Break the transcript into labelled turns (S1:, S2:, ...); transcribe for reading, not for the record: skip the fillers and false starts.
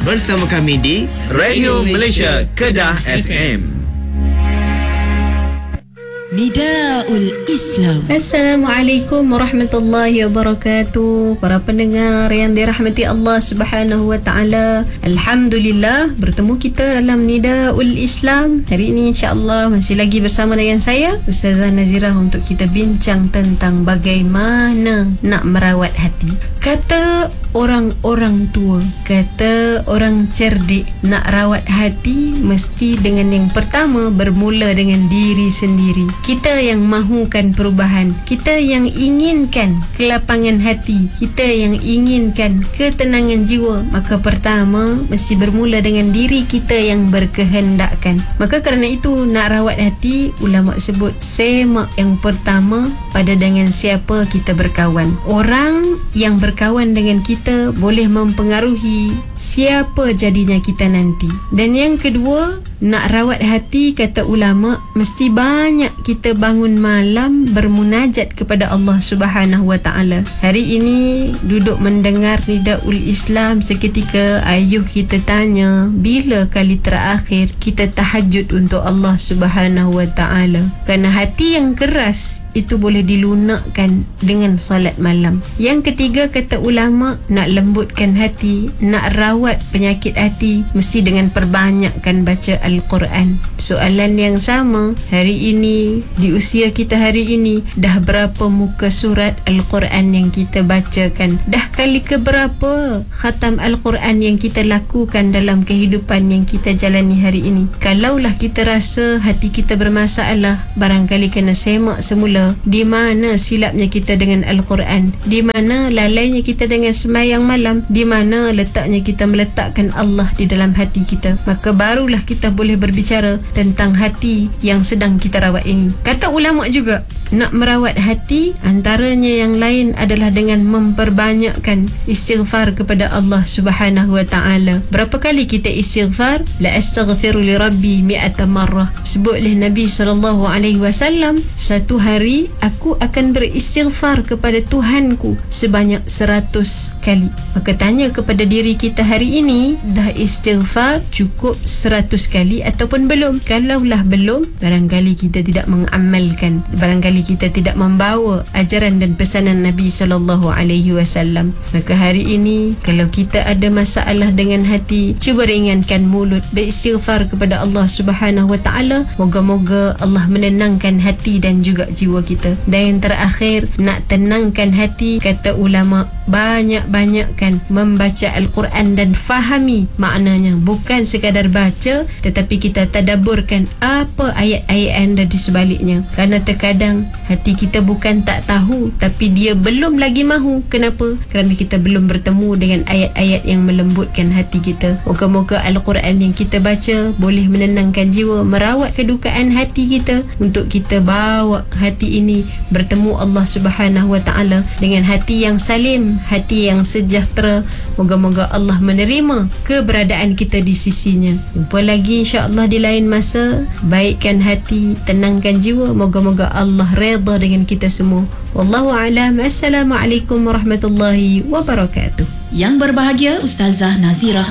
S1: bersama kami di Radio Malaysia Kedah FM.
S2: Nidaul Islam.
S3: Assalamualaikum warahmatullahi wabarakatuh. Para pendengar yang dirahmati Allah Subhanahu wa taala, alhamdulillah bertemu kita dalam Nidaul Islam. Hari ini insya-Allah masih lagi bersama dengan saya Ustazah Nazirah untuk kita bincang tentang bagaimana nak merawat hati. Kata orang-orang tua, kata orang cerdik, nak rawat hati mesti dengan yang pertama bermula dengan diri sendiri. Kita yang mahukan perubahan, kita yang inginkan kelapangan hati, kita yang inginkan ketenangan jiwa, maka pertama mesti bermula dengan diri kita yang berkehendakkan. Maka kerana itu nak rawat hati, ulama sebut semak yang pertama pada dengan siapa kita berkawan. Orang yang berkawan dengan kita boleh mempengaruhi siapa jadinya kita nanti. Dan yang kedua, nak rawat hati, kata ulama, mesti banyak kita bangun malam bermunajat kepada Allah Subhanahu wa taala. Hari ini duduk mendengar Nidaul Islam, seketika ayuh kita tanya, bila kali terakhir kita tahajud untuk Allah Subhanahu wa taala? Kerana hati yang keras itu boleh dilunakkan dengan solat malam. Yang ketiga, kata ulama, nak lembutkan hati, nak rawat penyakit hati, mesti dengan perbanyakkan baca Al-Quran. Soalan yang sama, hari ini, di usia kita hari ini, dah berapa muka surat Al-Quran yang kita bacakan? Dah kali ke berapa khatam Al-Quran yang kita lakukan dalam kehidupan yang kita jalani hari ini? Kalaulah kita rasa hati kita bermasalah, barangkali kena semak semula di mana silapnya kita dengan Al-Quran, di mana lalainya kita dengan sembahyang malam, di mana letaknya kita meletakkan Allah di dalam hati kita. Maka barulah kita boleh berbicara tentang hati yang sedang kita rawat ini. Kata ulama juga, nak merawat hati antaranya yang lain adalah dengan memperbanyakkan istighfar kepada Allah Subhanahu wa taala. Berapa kali kita istighfar? La astaghfiru li rabbi mi'ata marrah. Sebut oleh Nabi SAW, satu hari aku akan beristighfar kepada Tuhanku sebanyak 100 kali. Maka tanya kepada diri kita hari ini, dah istighfar cukup 100 kali ataupun belum? Kalaulah belum, barangkali kita tidak mengamalkan, barangkali kita tidak membawa ajaran dan pesanan Nabi SAW. Maka hari ini, kalau kita ada masalah dengan hati, cuba ringankan mulut, beristighfar kepada Allah Subhanahu wa taala. Moga-moga Allah menenangkan hati dan juga jiwa kita. Dan yang terakhir, nak tenangkan hati, kata ulama, banyak-banyakkan membaca Al-Quran dan fahami maknanya. Bukan sekadar baca, tetapi kita tadaburkan apa ayat-ayat yang ada di sebaliknya. Kerana terkadang hati kita bukan tak tahu, tapi dia belum lagi mahu. Kenapa? Kerana kita belum bertemu dengan ayat-ayat yang melembutkan hati kita. Moga-moga Al-Quran yang kita baca boleh menenangkan jiwa, merawat kedukaan hati kita, untuk kita bawa hati ini bertemu Allah Subhanahu wa taala dengan hati yang salim, hati yang sejahtera. Moga-moga Allah menerima keberadaan kita di sisinya. Jumpa lagi insya-Allah di lain masa. Baikkan hati, tenangkan jiwa. Moga-moga Allah redha dengan kita semua. Wallahu a'lam. Assalamualaikum warahmatullahi wabarakatuh.
S2: Yang berbahagia Ustazah Nazirah